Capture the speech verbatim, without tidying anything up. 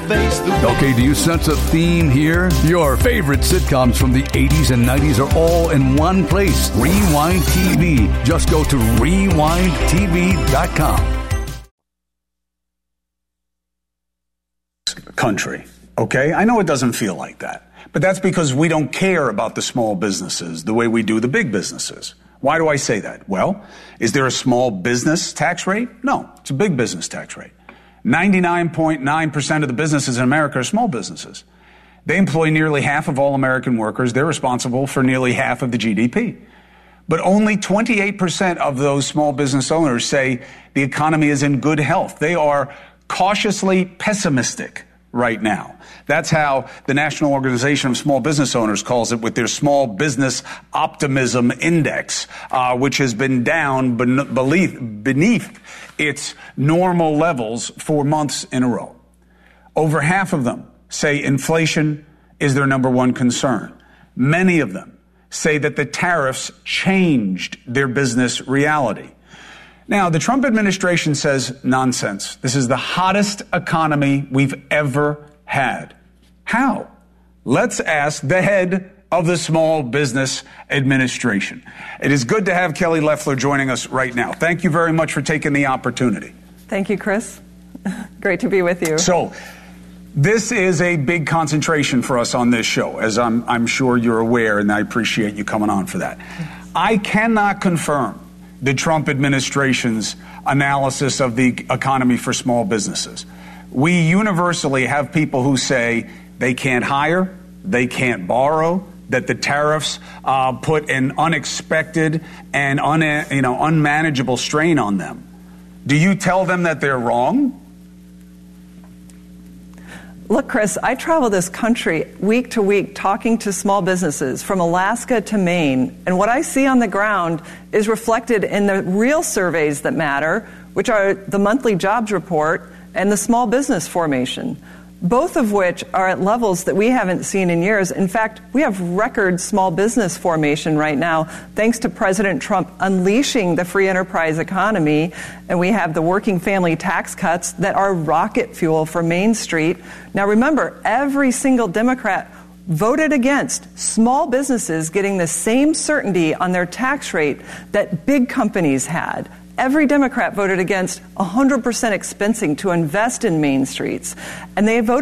face the Okay, do you sense a theme here? Your favorite sitcoms from the eighties and nineties are all in one place. Rewind T V. Just go to rewind t v dot com. Country, okay? I know it doesn't feel like that, but that's because we don't care about the small businesses the way we do the big businesses. Why do I say that? Well, is there a small business tax rate? No, it's a big business tax rate. ninety-nine point nine percent of the businesses in America are small businesses. They employ nearly half of all American workers. They're responsible for nearly half of the G D P. But only twenty-eight percent of those small business owners say the economy is in good health. They are cautiously pessimistic right now. That's how the National Organization of Small Business Owners calls it with their Small Business Optimism Index, uh, which has been down ben- beneath, beneath its normal levels for months in a row. Over half of them say inflation is their number one concern. Many of them say that the tariffs changed their business reality. Now, the Trump administration says nonsense. This is the hottest economy we've ever had. How? Let's ask the head of the Small Business Administration. It is good to have Kelly Loeffler joining us right now. Thank you very much for taking the opportunity. Thank you, Chris. Great to be with you. So, this is a big concentration for us on this show, as I'm, I'm sure you're aware, and I appreciate you coming on for that. I cannot confirm the Trump administration's analysis of the economy for small businesses. We universally have people who say they can't hire, they can't borrow, that the tariffs uh, put an unexpected and un, you know, unmanageable strain on them. Do you tell them that they're wrong? Look, Chris, I travel this country week to week talking to small businesses from Alaska to Maine, and what I see on the ground is reflected in the real surveys that matter, which are the monthly jobs report and the small business formation, both of which are at levels that we haven't seen in years. In fact, we have record small business formation right now, thanks to President Trump unleashing the free enterprise economy, and we have the working family tax cuts that are rocket fuel for Main Street. Now remember, every single Democrat voted against small businesses getting the same certainty on their tax rate that big companies had. Every Democrat voted against one hundred percent expensing to invest in Main Streets, and they voted